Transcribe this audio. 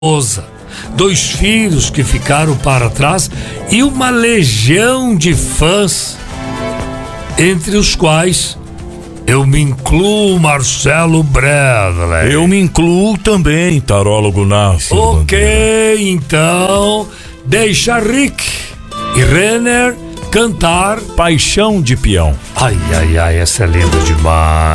esposa, 2 filhos que ficaram para trás e uma legião de fãs, entre os quais eu me incluo, Marcelo Bradley. Eu me incluo também, tarólogo Nácio. Ok, então deixa Rick e Renner cantar Paixão de Peão. Ai, ai, ai, essa é linda demais.